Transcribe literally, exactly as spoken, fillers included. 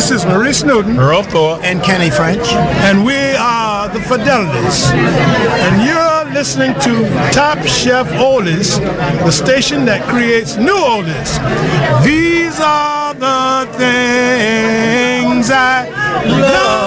This is Maurice Newton, Earl Thorpe, and Kenny French, and we are the Fidelities, and you're listening to Top Chef Oldies, the station that creates new oldies. These are the things I love.